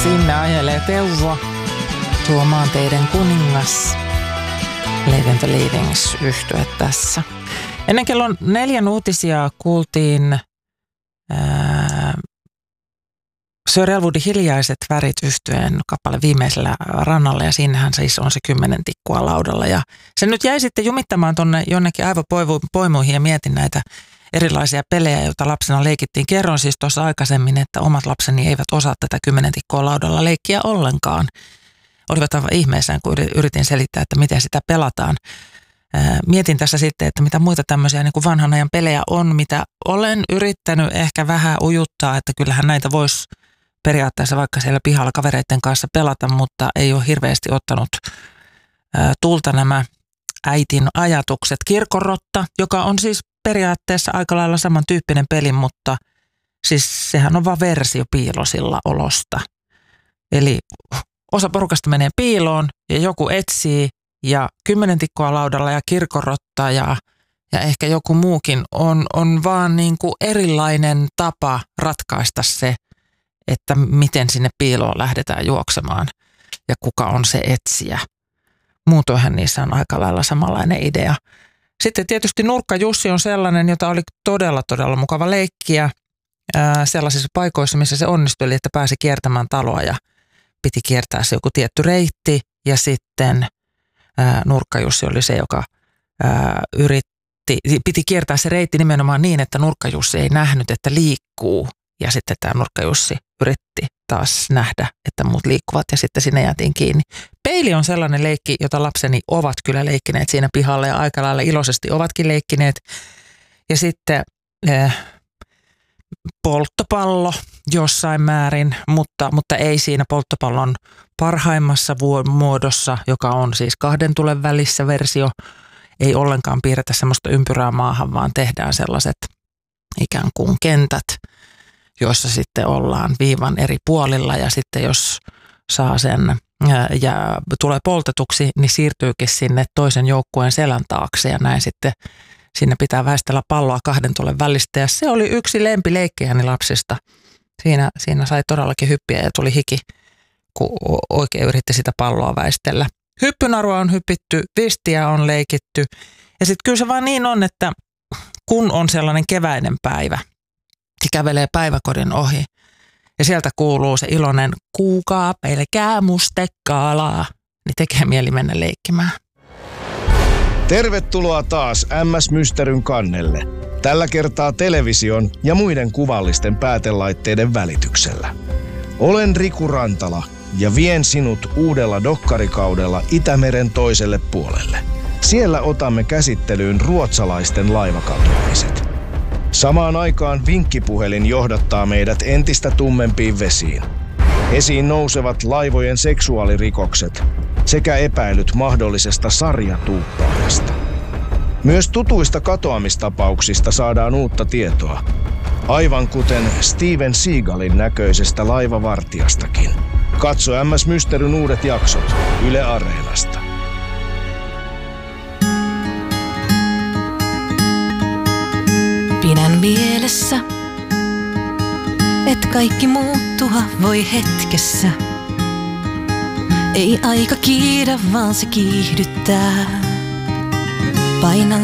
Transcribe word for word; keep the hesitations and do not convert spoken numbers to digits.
Sinne ajelee Teuvo, tuo maanteiden kuningas. Lady and the Leadings -yhtye tässä. Ennen kellon neljän uutisia kuultiin ää, Sir Elwoodin Hiljaiset värit -yhtyeen kappale Viimeisellä rannalla, ja siinähän siis on se kymmenen tikkua laudalla. Ja se nyt jäi sitten jumittamaan tonne jonnekin aivopoimuihin ja mietin näitä erilaisia pelejä, joita lapsena leikittiin. Kerron siis tuossa aikaisemmin, että omat lapseni eivät osaa tätä kymmenen tikkua laudalla leikkiä ollenkaan. Olivat aivan ihmeissään, kun yritin selittää, että miten sitä pelataan. Mietin tässä sitten, että mitä muita tämmöisiä niin kuin vanhan ajan pelejä on, mitä olen yrittänyt ehkä vähän ujuttaa, että kyllähän näitä voisi periaatteessa vaikka siellä pihalla kavereiden kanssa pelata, mutta ei ole hirveästi ottanut tulta nämä äitin ajatukset. Kirkonrotta, joka on siis periaatteessa aika lailla samantyyppinen peli, mutta siis sehän on vaan versio piilosilla olosta. Eli osa porukasta menee piiloon ja joku etsii ja kymmenen tikkua laudalla ja kirkonrotta ja, ja ehkä joku muukin on, on vaan niin kuin erilainen tapa ratkaista se, että miten sinne piiloon lähdetään juoksemaan ja kuka on se etsijä. Muutoinhan niissä on aika lailla samanlainen idea. Sitten tietysti Nurkka Jussi on sellainen, jota oli todella, todella mukava leikkiä ää, sellaisissa paikoissa, missä se onnistui, että pääsi kiertämään taloa ja piti kiertää se joku tietty reitti. Ja sitten ää, Nurkka Jussi oli se, joka ää, yritti, piti kiertää se reitti nimenomaan niin, että Nurkka Jussi ei nähnyt, että liikkuu. Ja sitten tämä Nurkka Jussi yritti taas nähdä, että muut liikkuvat ja sitten sinne jäätiin kiinni. Peili on sellainen leikki, jota lapseni ovat kyllä leikkineet siinä pihalla ja aika lailla iloisesti ovatkin leikkineet. Ja sitten eh, polttopallo jossain määrin, mutta, mutta ei siinä polttopallon parhaimmassa muodossa, joka on siis kahden tulen välissä versio. Ei ollenkaan piirretä semmoista ympyrää maahan, vaan tehdään sellaiset ikään kuin kentät, joissa sitten ollaan viivan eri puolilla ja sitten jos saa sen ja, ja tulee poltetuksi, niin siirtyykin sinne toisen joukkueen selän taakse ja näin sitten sinne pitää väistellä palloa kahden tulen välistä ja se oli yksi lempileikkejäni lapsista. Siinä, siinä sai todellakin hyppiä ja tuli hiki, kun oikein yritti sitä palloa väistellä. Hyppynarua on hypitty, vistiä on leikitty ja sitten kyllä se vaan niin on, että kun on sellainen keväinen päivä, ja kävelee päiväkodin ohi. Ja sieltä kuuluu se iloinen kuukaa pelkää mustekaalaa. Niin tekee mieli mennä leikkimään. Tervetuloa taas M S Mysteryn kannelle. Tällä kertaa television ja muiden kuvallisten päätelaitteiden välityksellä. Olen Riku Rantala ja vien sinut uudella dokkarikaudella Itämeren toiselle puolelle. Siellä otamme käsittelyyn ruotsalaisten laivakatoamiset. Samaan aikaan vinkkipuhelin johdattaa meidät entistä tummempiin vesiin. Esiin nousevat laivojen seksuaalirikokset sekä epäilyt mahdollisesta sarjatuuppaajasta. Myös tutuista katoamistapauksista saadaan uutta tietoa, aivan kuten Steven Seagalin näköisestä laivavartijastakin. Katso M S Mysteryn uudet jaksot Yle Areenasta. Pidän mielessä, et kaikki muuttua voi hetkessä. Ei aika kiidä, vaan se kiihdyttää. Painan